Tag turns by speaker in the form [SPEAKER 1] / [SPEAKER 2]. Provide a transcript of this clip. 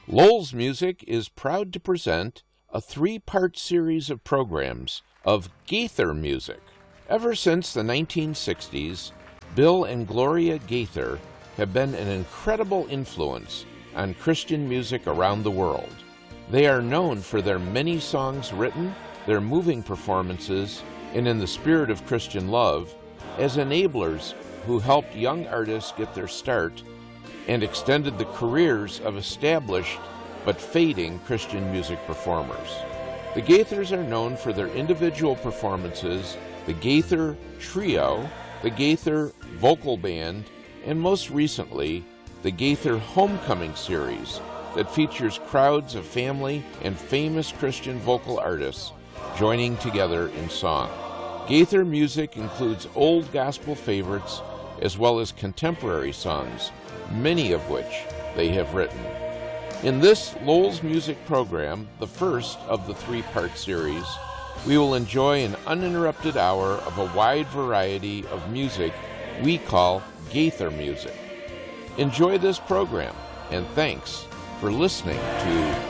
[SPEAKER 1] Lowell's Music is proud to present a three-part series of programs of Gaither music. Ever since the 1960s, Bill and Gloria Gaither have been an incredible influence on Christian music around the world. They are known for their many songs written, their moving performances, and in the spirit of Christian love, as enablers who helped young artists get their start and extended the careers of established but fading Christian music performers. The Gaithers are known for their individual performances, the Gaither Trio, the Gaither Vocal Band, and most recently, the Gaither Homecoming series that features crowds of family and famous Christian vocal artists joining together in song. Gaither music includes old gospel favorites as well as contemporary songs, many of which they have written. In this Lowell's Music program, the first of the three-part series, we will enjoy an uninterrupted hour of a wide variety of music we call Gaither music. Enjoy this program, and thanks for listening to